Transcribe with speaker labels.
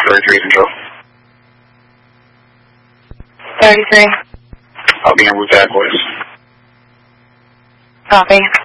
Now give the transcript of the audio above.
Speaker 1: 33 Control.
Speaker 2: 33.
Speaker 1: I'll be en route to headquarters.
Speaker 2: Copy.